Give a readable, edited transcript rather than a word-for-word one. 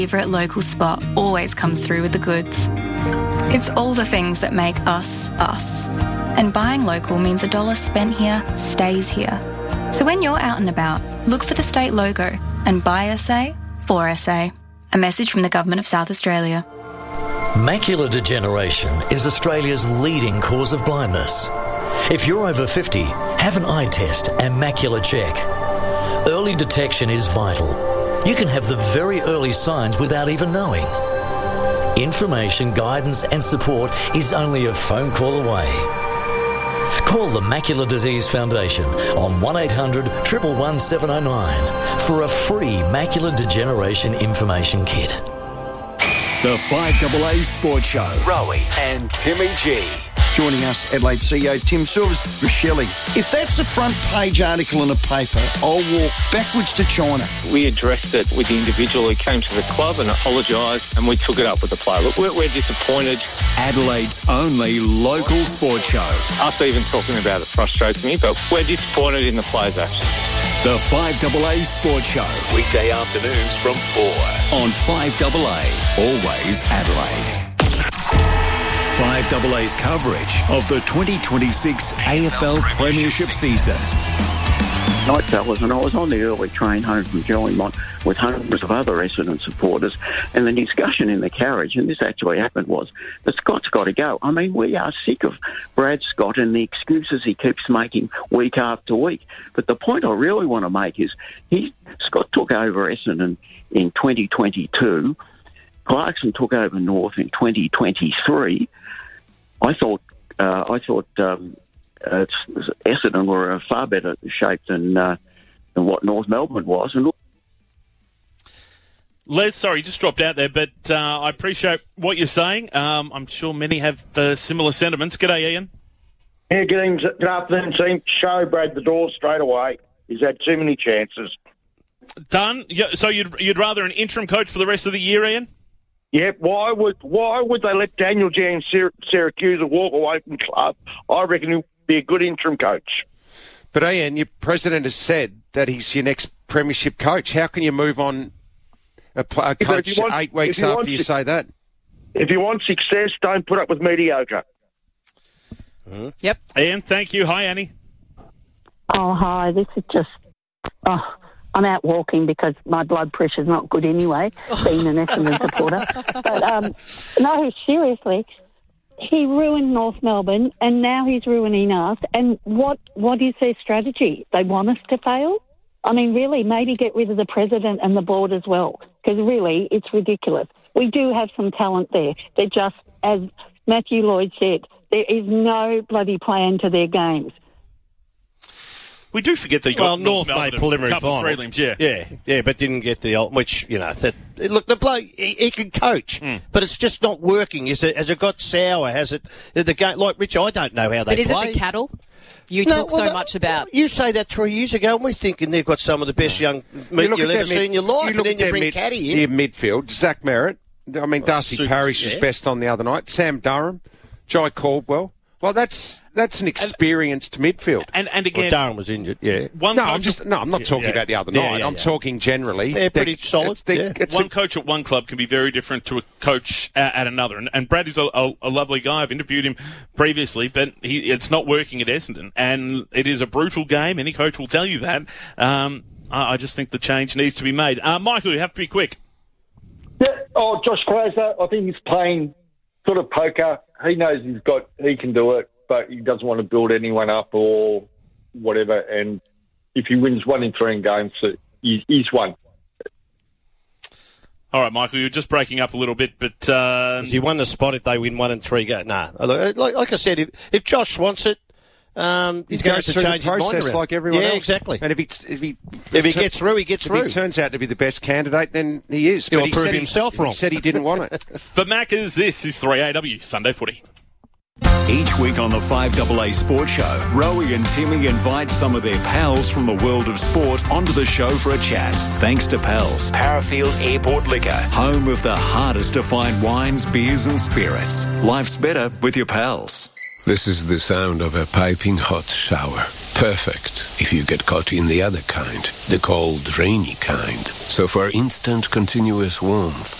Favourite local spot always comes through with the goods. It's all the things that make us, us. And buying local means $1 spent here stays here. So when you're out and about, look for the state logo and buy SA for SA. A message from the Government of South Australia. Macular degeneration is Australia's leading cause of blindness. If you're over 50, have an eye test and macular check. Early detection is vital. You can have the very early signs without even knowing. Information, guidance and support is only a phone call away. Call the Macular Disease Foundation on 1800 111 709 for a free macular degeneration information kit. The 5AA Sports Show. Rowie and Timmy G. Joining us, Adelaide CEO Tim Silvers. Rochelle, if that's a front page article in a paper, I'll walk backwards to China. We addressed it with the individual who came to the club and apologised, and we took it up with the player. Look, we're disappointed. Adelaide's only local sports show. Us even talking about it frustrates me, but we're disappointed in the players' action. The 5AA Sports Show. Weekday afternoons from 4 on 5AA. Always Adelaide. 5AA's coverage of the 2026 AFL Premiership season. Night, fellas, and I was on the early train home from Gerlingmont with hundreds of other Essendon supporters, and the discussion in the carriage, and this actually happened, was that Scott's got to go. I mean, we are sick of Brad Scott and the excuses he keeps making week after week. But the point I really want to make is Scott took over Essendon in 2022. Clarkson took over North in 2023. I thought Essendon were in far better shape than what North Melbourne was. And Les, sorry, just dropped out there, but I appreciate what you're saying. I'm sure many have similar sentiments. G'day, Ian. Yeah, good afternoon, team. Show Brad the door straight away. He's had too many chances. Done. So you'd rather an interim coach for the rest of the year, Ian? Yeah, why would they let Daniel Jan Syracuse walk away from the club? I reckon he'll be a good interim coach. But Ian, your president has said that he's your next premiership coach. How can you move on a coach 8 weeks after you say that? If you want success, don't put up with mediocre. Yep. Ian, thank you. Hi, Annie. Oh, hi. This is just... I'm out walking because my blood pressure's not good anyway, being an Essendon supporter. But, no, seriously, he ruined North Melbourne and now he's ruining us. And what is their strategy? They want us to fail? I mean, really, maybe get rid of the president and the board as well, because really, it's ridiculous. We do have some talent there. They're just, as Matthew Lloyd said, there is no bloody plan to their games. We do forget that you got North made preliminary final. Prelims, yeah, but didn't get the which look, the bloke he can coach, but it's just not working. Has it got sour? Has it the game like Rich? I don't know how they play. But is it the cattle? You talk so much about. You say that 3 years ago, and we're thinking they've got some of the best young meat you'll ever see in your life, and then you bring Caddy in. Their midfield, Zach Merritt. I mean, Darcy Parish was best on the other night. Sam Durham, Jai Caldwell. Well, that's an experienced midfield. And again, Darren was injured. Yeah. I'm not talking about the other night. I'm talking generally. They're pretty solid. One coach at one club can be very different to a coach at another. And Brad is a lovely guy. I've interviewed him previously, but it's not working at Essendon. And it is a brutal game. Any coach will tell you that. I just think the change needs to be made. Michael, you have to be quick. Yeah. Oh, Josh Glazer, I think he's playing sort of poker. He knows he can do it, but he doesn't want to build anyone up or whatever. And if he wins 1 in 3 in games, he's won. All right, Michael, you're just breaking up a little bit, but he won the spot if they win 1 in 3 games. Nah, like I said, if Josh wants it, he's going to change his mind around. Like everyone else. Yeah, exactly. And if he gets through, he gets through. If he turns out to be the best candidate, then he is. He'll prove himself wrong. He said he didn't want it. For Maccas, this is 3AW Sunday Footy. Each week on the 5AA Sports Show, Rowie and Timmy invite some of their pals from the world of sport onto the show for a chat. Thanks to Pals, Parafield Airport Liquor, home of the hardest to find wines, beers and spirits. Life's better with your pals. This is the sound of a piping hot shower. Perfect if you get caught in the other kind, the cold, rainy kind. So for instant, continuous warmth,